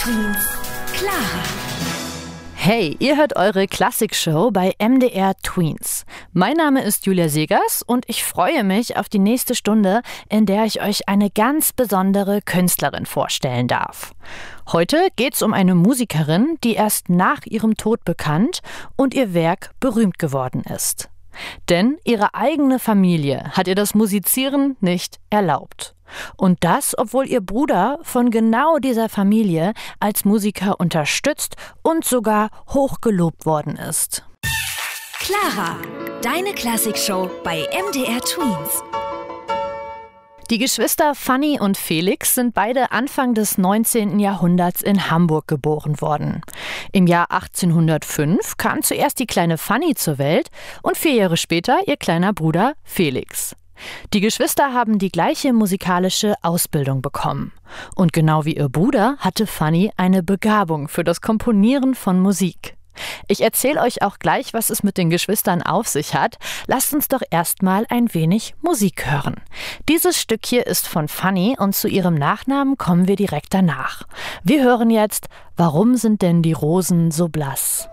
Twins. Clara. Hey, ihr hört eure Klassikshow bei MDR Tweens. Mein Name ist Julia Segers und ich freue mich auf die nächste Stunde, in der ich euch eine ganz besondere Künstlerin vorstellen darf. Heute geht's um eine Musikerin, die erst nach ihrem Tod bekannt und ihr Werk berühmt geworden ist. Denn ihre eigene Familie hat ihr das Musizieren nicht erlaubt. Und das, obwohl ihr Bruder von genau dieser Familie als Musiker unterstützt und sogar hochgelobt worden ist. Clara, deine Klassikshow bei MDR Tweens. Die Geschwister Fanny und Felix sind beide Anfang des 19. Jahrhunderts in Hamburg geboren worden. Im Jahr 1805 kam zuerst die kleine Fanny zur Welt und 4 Jahre später ihr kleiner Bruder Felix. Die Geschwister haben die gleiche musikalische Ausbildung bekommen. Und genau wie ihr Bruder hatte Fanny eine Begabung für das Komponieren von Musik. Ich erzähle euch auch gleich, was es mit den Geschwistern auf sich hat. Lasst uns doch erstmal ein wenig Musik hören. Dieses Stück hier ist von Fanny und zu ihrem Nachnamen kommen wir direkt danach. Wir hören jetzt "Warum sind denn die Rosen so blass?"